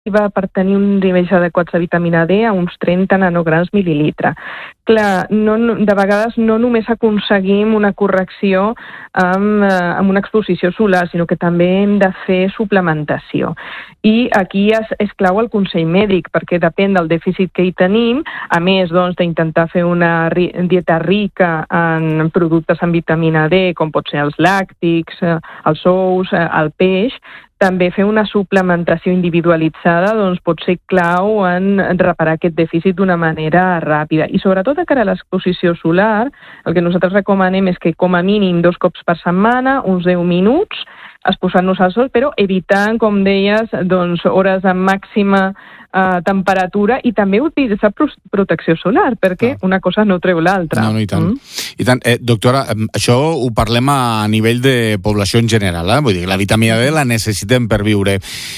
per tenir uns nivells adequats de vitamina D a uns 30 nanograms mil·lilitre. Clar, de vegades no només aconseguim una correcció amb una exposició solar, sinó que també hem de fer suplementació. I aquí és clau el consell mèdic, perquè depèn del dèficit que hi tenim, a més d'intentar fer una dieta rica en productes amb vitamina D, com pot ser els làctics, els ous, el peix. També fer una suplementació individualitzada pot ser clau en reparar aquest dèficit d'una manera ràpida. I sobretot de cara a l'exposició solar, el que nosaltres recomanem és que com a mínim 2 cops per setmana, uns 10 minuts, exposant-nos al sol, però evitant, com deies, hores amb màxima temperatura i també utilitzar protecció solar, perquè una cosa no treu l'altra. No, i tant. I tant. Doctora, això ho parlem a nivell de població en general, Vull dir, la vitamina D la necessitem per viure.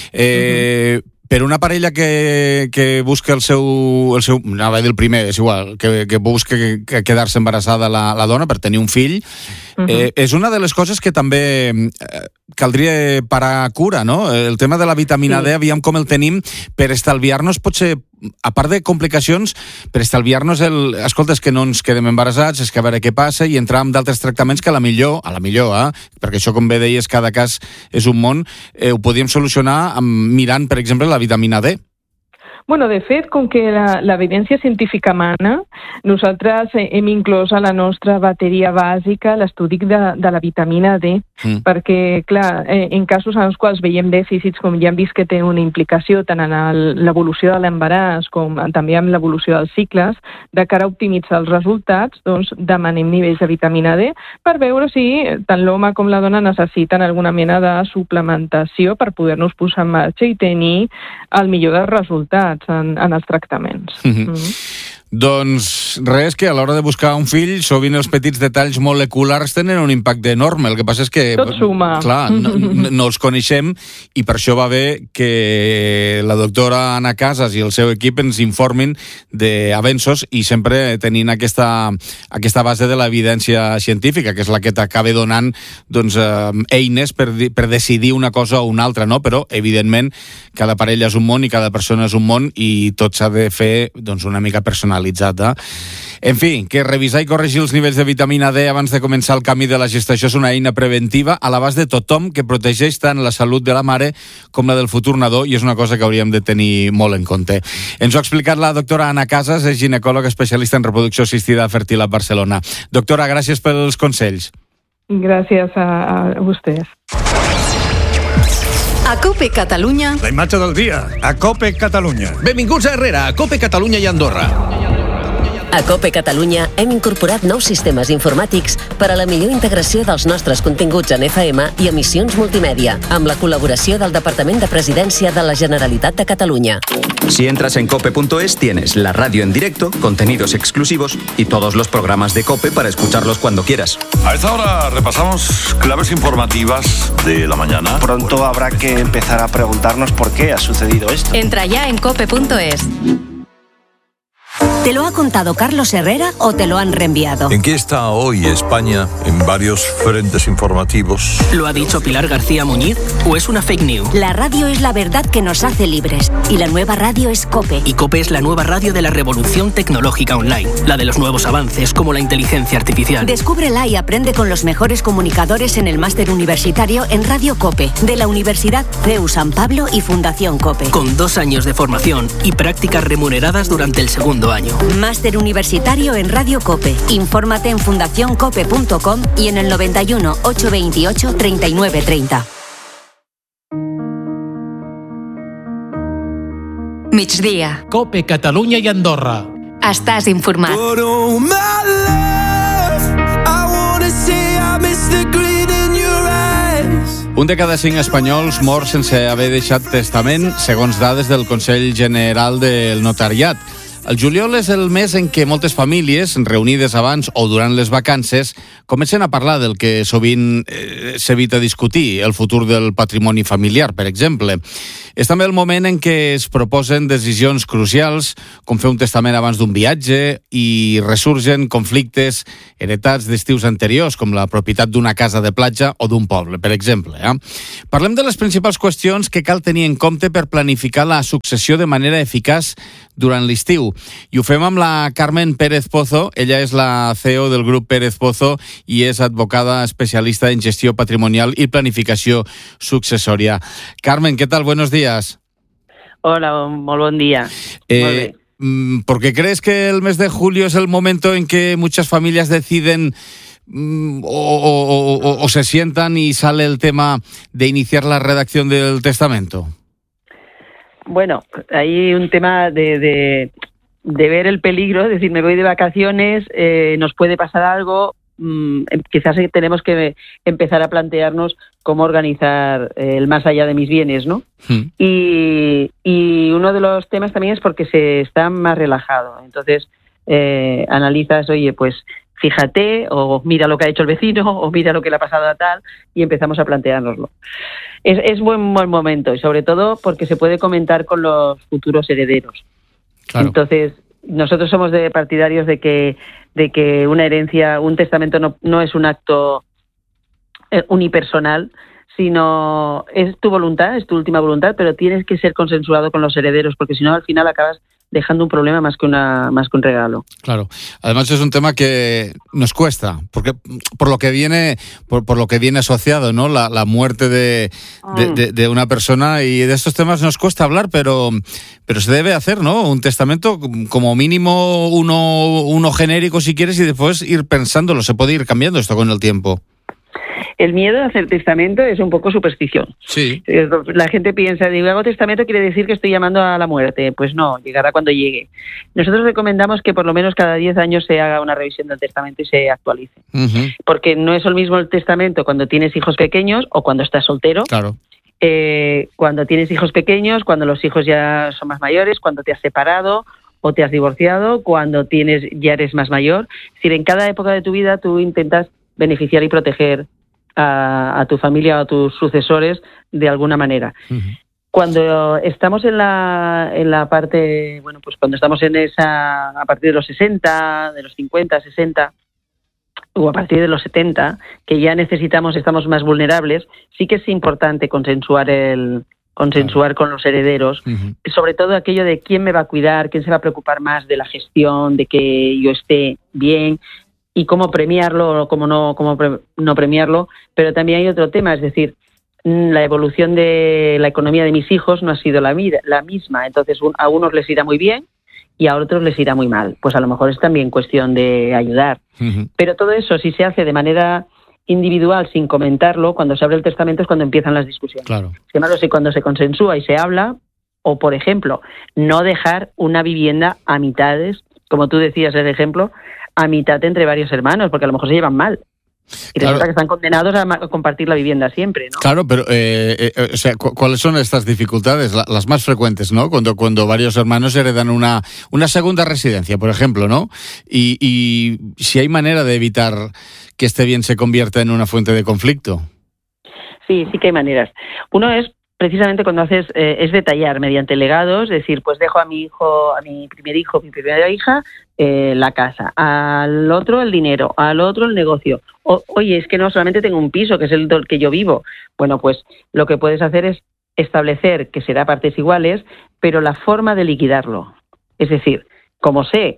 Per una parella que busca el seu anava a dir el primer, és igual, que busca quedar-se embarassada la dona per tenir un fill, és una de les coses que també caldria parar cura, no? El tema de la vitamina D, aviam com el tenim per estalviar-nos, potser, a part de complicacions, per estalviar-nos escolta, és que no ens quedem embarassats, és que a veure què passa, i entrar amb d'altres tractaments que a la millor, perquè això, com bé deies, cada cas és un món, ho podíem solucionar mirant, per exemple, la vitamina D. Bueno, de fet, com que l'evidència científica mana, nosaltres hem inclòs a la nostra bateria bàsica l'estudi de la vitamina D, perquè, clar, en casos en els quals veiem dèficits, com ja hem vist que té una implicació tant en l'evolució de l'embaràs com també en l'evolució dels cicles, de cara a optimitzar els resultats, demanem nivells de vitamina D per veure si tant l'home com la dona necessiten alguna mena de suplementació per poder-nos posar en marxa i tenir el millor dels resultats en els tractaments. Doncs res, que a l'hora de buscar un fill, sovint els petits detalls moleculars tenen un impacte enorme. El que passa és que, tot suma. Clar, no els coneixem, i per això va bé que la doctora Anna Casas i el seu equip ens informin d'avenços, i sempre tenint aquesta base de l'evidència científica, que és la que t'acaba donant eines per decidir una cosa o una altra, no? Però, evidentment, cada parella és un món i cada persona és un món, i tot s'ha de fer una mica personal. En fi, que revisar i corregir els nivells de vitamina D abans de començar el camí de la gestació és una eina preventiva a l'abast de tothom, que protegeix tant la salut de la mare com la del futur nadó, i és una cosa que hauríem de tenir molt en compte. Ens ho ha explicat la doctora Anna Casas, és ginecòloga especialista en reproducció assistida a Fertil a Barcelona. Doctora, gràcies pels consells. Gràcies a vostès. A COPE Catalunya... La imatge del dia, a COPE Catalunya. Benvinguts a Herrera, a COPE Catalunya i Andorra. A COPE Catalunya hem incorporat nous sistemes informàtics per a la millor integració dels nostres continguts en FM i emissions multimèdia, amb la col·laboració del Departament de Presidència de la Generalitat de Catalunya. Si entras en cope.es tienes la radio en directo, contenidos exclusivos y todos los programas de COPE para escucharlos cuando quieras. A esta hora repasamos claves informativas de la mañana. Pronto habrá que empezar a preguntarnos por qué ha sucedido esto. Entra ya en cope.es. ¿Te lo ha contado Carlos Herrera o te lo han reenviado? ¿En qué está hoy España en varios frentes informativos? ¿Lo ha dicho Pilar García Muñiz o es una fake news? La radio es la verdad que nos hace libres y la nueva radio es COPE. Y COPE es la nueva radio de la revolución tecnológica online, la de los nuevos avances como la inteligencia artificial. Descúbrela y aprende con los mejores comunicadores en el máster universitario en Radio COPE, de la Universidad CEU San Pablo y Fundación COPE. Con 2 años de formación y prácticas remuneradas durante el segundo año. Máster universitario en Radio COPE. Infórmate en fundacioncope.com y en el 91 828 3930. Migdia. COPE Catalunya i Andorra. Estàs informat. Un de cada 5 espanyols mor sense haver deixat testament, segons dades del Consell General del Notariat. El juliol és el mes en què moltes famílies, reunides abans o durant les vacances, comencen a parlar del que sovint s'evita discutir, el futur del patrimoni familiar, per exemple. És també el moment en què es proposen decisions crucials, com fer un testament abans d'un viatge, i ressurgen conflictes heretats d'estius anteriors, com la propietat d'una casa de platja o d'un poble, per exemple. Parlem de les principals qüestions que cal tenir en compte per planificar la successió de manera eficaç durant l'estiu. I ho fem amb la Carmen Pérez Pozo. Ella és la CEO del grup Pérez Pozo i és advocada especialista en gestió patrimonial i planificació successòria. Carmen, ¿qué tal? Buenos días. Hola, muy buen día. ¿Por qué crees que el mes de julio es el momento en que muchas familias deciden o se sientan y sale el tema de iniciar la redacción del testamento? Bueno, hay un tema de ver el peligro, es decir, me voy de vacaciones, nos puede pasar algo, quizás tenemos que empezar a plantearnos cómo organizar el más allá de mis bienes, ¿no? Y uno de los temas también es porque se está más relajado. Entonces, analizas, oye, pues fíjate, o mira lo que ha hecho el vecino, o mira lo que le ha pasado a tal, y empezamos a planteárnoslo. Es buen momento, y sobre todo porque se puede comentar con los futuros herederos. Claro. Entonces, nosotros somos partidarios de que una herencia, un testamento no es un acto unipersonal, sino es tu voluntad, es tu última voluntad, pero tienes que ser consensuado con los herederos, porque si no, al final acabas dejando un problema más que un regalo. Claro. Además es un tema que nos cuesta, porque por lo que viene asociado, ¿no? La muerte de una persona, y de estos temas nos cuesta hablar, pero se debe hacer, ¿no? Un testamento, como mínimo uno genérico si quieres, y después ir pensándolo. Se puede ir cambiando esto con el tiempo. El miedo a hacer testamento es un poco superstición. Sí. La gente piensa, digo, hago testamento quiere decir que estoy llamando a la muerte. Pues no, llegará cuando llegue. Nosotros recomendamos que por lo menos cada 10 años se haga una revisión del testamento y se actualice. Porque no es lo mismo el testamento cuando tienes hijos pequeños o cuando estás soltero. Claro. Cuando tienes hijos pequeños, cuando los hijos ya son más mayores, cuando te has separado o te has divorciado, cuando ya eres más mayor. Es decir, en cada época de tu vida tú intentas beneficiar y proteger a tu familia o a tus sucesores de alguna manera. Cuando estamos en la parte, bueno, pues cuando estamos en esa, a partir de los 60, de los 50, 60, o a partir de los 70, que ya estamos más vulnerables, sí que es importante consensuar con los herederos, sobre todo aquello de quién me va a cuidar, quién se va a preocupar más de la gestión, de que yo esté bien, y cómo premiarlo o cómo no premiarlo. Pero también hay otro tema, es decir, la evolución de la economía de mis hijos no ha sido la misma, entonces a unos les irá muy bien y a otros les irá muy mal. Pues a lo mejor es también cuestión de ayudar. Pero todo eso, si se hace de manera individual, sin comentarlo, cuando se abre el testamento es cuando empiezan las discusiones. Claro. Sin embargo, si cuando se consensúa y se habla, o por ejemplo, no dejar una vivienda a mitades, como tú decías el ejemplo, a mitad entre varios hermanos, porque a lo mejor se llevan mal. Y resulta que están condenados a compartir la vivienda siempre, ¿no? Claro, pero o sea, ¿cuáles son estas dificultades? Las más frecuentes, ¿no? Cuando varios hermanos heredan una segunda residencia, por ejemplo, ¿no? Y si hay manera de evitar que este bien se convierta en una fuente de conflicto. Sí que hay maneras. Uno es precisamente cuando haces, es detallar mediante legados, es decir, pues dejo a mi primer hijo, mi primera hija, la casa, al otro el dinero, al otro el negocio. Oye, es que no solamente tengo un piso, que es el que yo vivo. Bueno, pues lo que puedes hacer es establecer que será partes iguales, pero la forma de liquidarlo. Es decir, como sé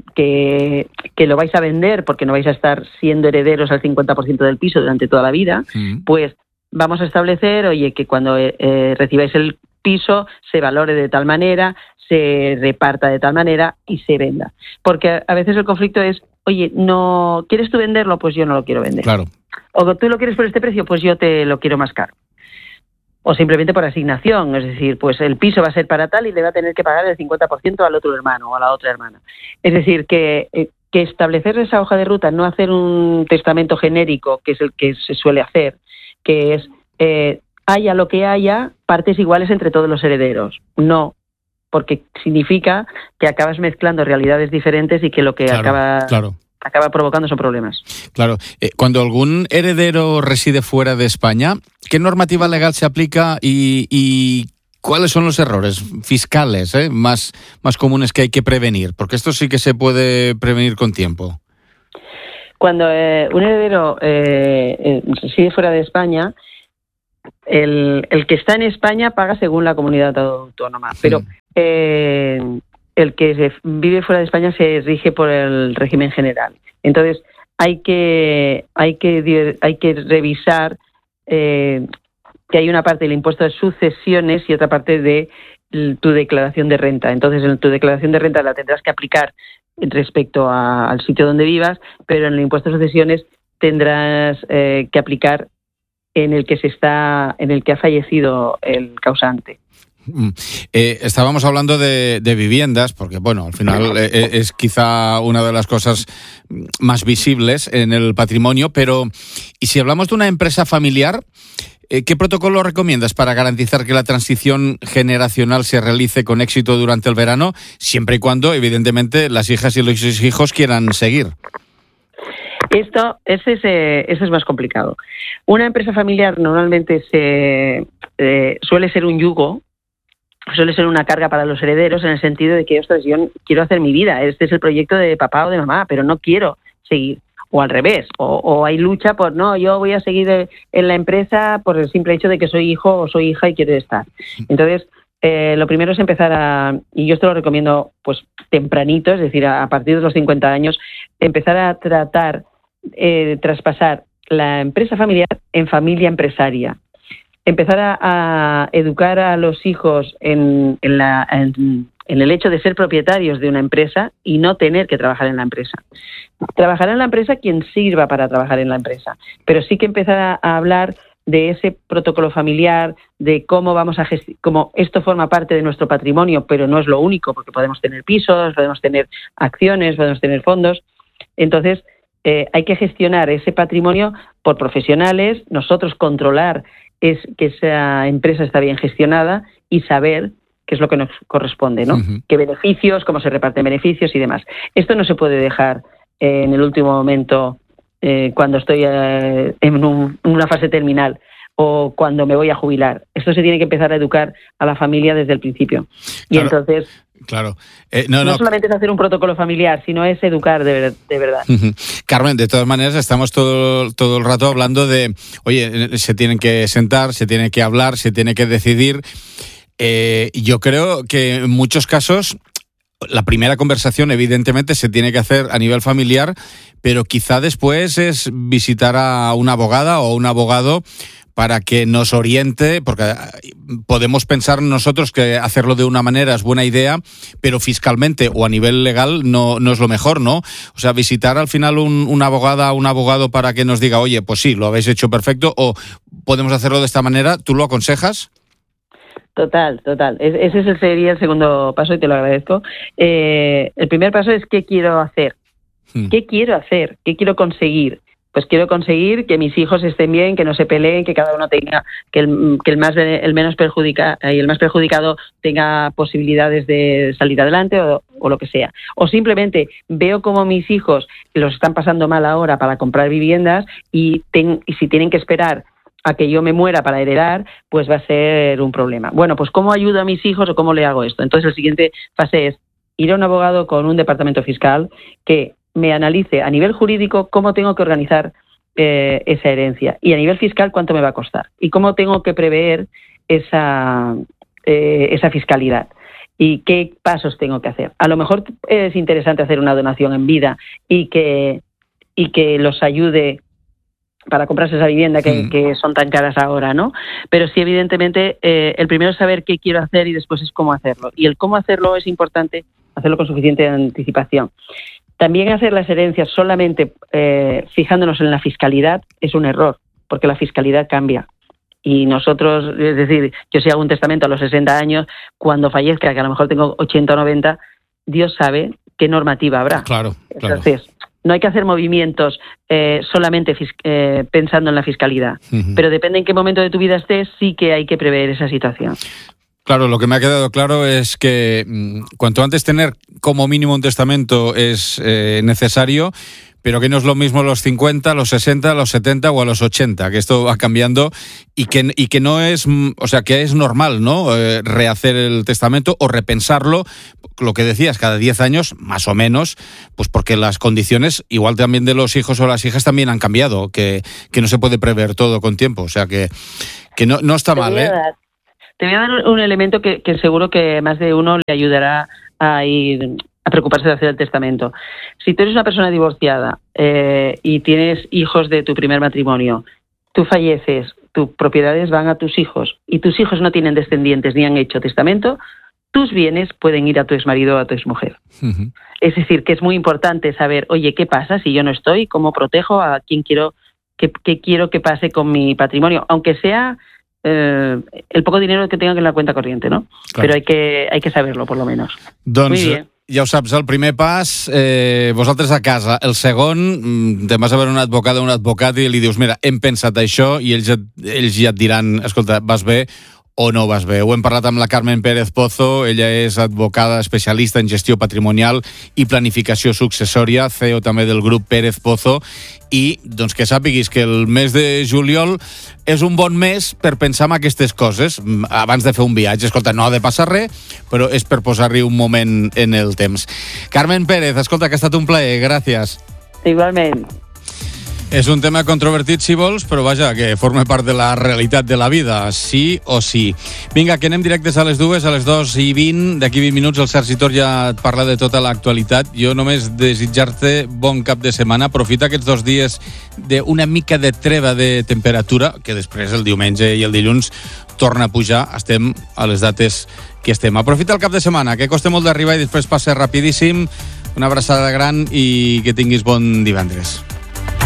que lo vais a vender porque no vais a estar siendo herederos al 50% del piso durante toda la vida, pues vamos a establecer, oye, que cuando recibáis el piso se valore de tal manera, se reparta de tal manera y se venda. Porque a veces el conflicto es, oye, no ¿quieres tú venderlo? Pues yo no lo quiero vender. Claro. O tú lo quieres por este precio, pues yo te lo quiero más caro. O simplemente por asignación, es decir, pues el piso va a ser para tal y le va a tener que pagar el 50% al otro hermano o a la otra hermana. Es decir, que establecer esa hoja de ruta, no hacer un testamento genérico, que es el que se suele hacer, que es haya lo que haya, partes iguales entre todos los herederos. No. porque significa que acabas mezclando realidades diferentes y que lo que acaba provocando son problemas. Claro. Cuando algún heredero reside fuera de España, ¿qué normativa legal se aplica y cuáles son los errores fiscales más comunes que hay que prevenir? Porque esto sí que se puede prevenir con tiempo. Cuando un heredero reside fuera de España, el que está en España paga según la comunidad autónoma, pero el que vive fuera de España se rige por el régimen general. Entonces hay que revisar que hay una parte del impuesto de sucesiones y otra parte de tu declaración de renta. Entonces en tu declaración de renta la tendrás que aplicar respecto al sitio donde vivas, pero en el impuesto de sucesiones tendrás que aplicar en el que ha fallecido el causante. Estábamos hablando de viviendas, porque bueno, al final es quizá una de las cosas más visibles en el patrimonio, pero ¿y si hablamos de una empresa familiar? ¿Qué protocolo recomiendas para garantizar que la transición generacional se realice con éxito durante el verano, siempre y cuando, evidentemente, las hijas y los hijos quieran seguir? Ese es más complicado. Una empresa familiar normalmente suele ser un yugo, suele ser una carga para los herederos en el sentido de que, ostras, yo quiero hacer mi vida, este es el proyecto de papá o de mamá, pero no quiero seguir. O al revés, o hay lucha por, no, yo voy a seguir en la empresa por el simple hecho de que soy hijo o soy hija y quiero estar. Entonces, lo primero es empezar y yo esto lo recomiendo pues tempranito, es decir, a partir de los 50 años, empezar a traspasar la empresa familiar en familia empresaria. Empezar a educar a los hijos en el hecho de ser propietarios de una empresa y no tener que trabajar en la empresa. Trabajar en la empresa quien sirva para trabajar en la empresa, pero sí que empezar a hablar de ese protocolo familiar, de cómo vamos a como esto forma parte de nuestro patrimonio, pero no es lo único, porque podemos tener pisos, podemos tener acciones, podemos tener fondos. Entonces, hay que gestionar ese patrimonio por profesionales, nosotros controlar que esa empresa está bien gestionada y saber qué es lo que nos corresponde, ¿no? Uh-huh. Qué beneficios, cómo se reparten beneficios y demás. Esto no se puede dejar en el último momento cuando estoy en una fase terminal o cuando me voy a jubilar. Esto se tiene que empezar a educar a la familia desde el principio. Y claro, entonces... Claro. No solamente es hacer un protocolo familiar, sino es educar de verdad. Uh-huh. Carmen, de todas maneras, estamos todo el rato hablando de, oye, se tienen que sentar, se tiene que hablar, se tiene que decidir. Yo creo que en muchos casos la primera conversación evidentemente se tiene que hacer a nivel familiar, pero quizá después es visitar a una abogada o un abogado para que nos oriente, porque podemos pensar nosotros que hacerlo de una manera es buena idea, pero fiscalmente o a nivel legal no es lo mejor, ¿no? O sea, visitar al final una abogada, un abogado para que nos diga, oye, pues sí, lo habéis hecho perfecto, o podemos hacerlo de esta manera, ¿tú lo aconsejas? Total. Ese sería el segundo paso y te lo agradezco. El primer paso es ¿qué quiero hacer? ¿Qué quiero hacer? ¿Qué quiero conseguir? Pues quiero conseguir que mis hijos estén bien, que no se peleen, que cada uno tenga, que el más perjudicado tenga posibilidades de salir adelante o lo que sea. O simplemente veo como mis hijos los están pasando mal ahora para comprar viviendas y si tienen que esperar a que yo me muera para heredar, pues va a ser un problema. Bueno, pues ¿cómo ayudo a mis hijos o cómo le hago esto? Entonces, la siguiente fase es ir a un abogado con un departamento fiscal que me analice a nivel jurídico cómo tengo que organizar esa herencia y a nivel fiscal cuánto me va a costar y cómo tengo que prever esa fiscalidad y qué pasos tengo que hacer. A lo mejor es interesante hacer una donación en vida y que los ayude para comprarse esa vivienda que son tan caras ahora, ¿no? Pero sí, evidentemente, el primero es saber qué quiero hacer y después es cómo hacerlo. Y el cómo hacerlo es importante hacerlo con suficiente anticipación. También hacer las herencias solamente fijándonos en la fiscalidad es un error, porque la fiscalidad cambia. Y nosotros, es decir, yo si hago un testamento a los 60 años, cuando fallezca, que a lo mejor tengo 80 o 90, Dios sabe qué normativa habrá. Claro. Entonces, no hay que hacer movimientos solamente pensando en la fiscalidad, uh-huh. Pero depende en qué momento de tu vida estés, sí que hay que prever esa situación. Claro, lo que me ha quedado claro es que cuanto antes tener como mínimo un testamento es necesario, pero que no es lo mismo a los 50, a los 60, a los 70 o a los 80, que esto va cambiando y que no es, o sea, que es normal, ¿no? Rehacer el testamento o repensarlo, lo que decías, cada 10 años, más o menos, pues porque las condiciones, igual también de los hijos o las hijas, también han cambiado, que no se puede prever todo con tiempo, o sea, que no está mal, ¿eh? Te voy a dar un elemento que seguro que más de uno le ayudará a preocuparse de hacer el testamento. Si tú eres una persona divorciada y tienes hijos de tu primer matrimonio, tú falleces, tus propiedades van a tus hijos y tus hijos no tienen descendientes ni han hecho testamento, tus bienes pueden ir a tu exmarido o a tu exmujer. Uh-huh. Es decir, que es muy importante saber, oye, ¿qué pasa si yo no estoy? ¿Cómo protejo a quién quiero que pase con mi patrimonio? Aunque sea el poco dinero que tengan en la cuenta corriente, ¿no? Claro. Pero hay que saberlo, por lo menos. Doncs, muy bien. Ja ho saps, el primer pas, vosaltres a casa. El segon, te'n vas a veure un advocat o un advocat i li dius, mira, hem pensat això, i ells ja et diran, escolta, vas bé o no vas bé. Ho hem parlat amb la Carmen Pérez Pozo, ella és advocada especialista en gestió patrimonial i planificació successòria, CEO també del grup Pérez Pozo, i doncs que sàpiguis que el mes de juliol és un bon mes per pensar en aquestes coses, abans de fer un viatge. Escolta, no ha de passar res, però és per posar-hi un moment en el temps. Carmen Pérez, escolta, que ha estat un plaer, gràcies. Igualment. És un tema controvertit, si vols, però vaja, que forma part de la realitat de la vida, sí o sí. Vinga, que anem directes a les 2, a les 2:20, d'aquí 20 minuts el Sergi Tor ja et parla de tota l'actualitat. Jo només desitjar-te bon cap de setmana. Aprofita aquests 2 dies d'una mica de treva de temperatura, que després el diumenge i el dilluns torna a pujar. Estem a les dates que estem. Aprofita el cap de setmana, que costa molt d'arribar i després passa rapidíssim. Una abraçada gran i que tinguis bon divendres.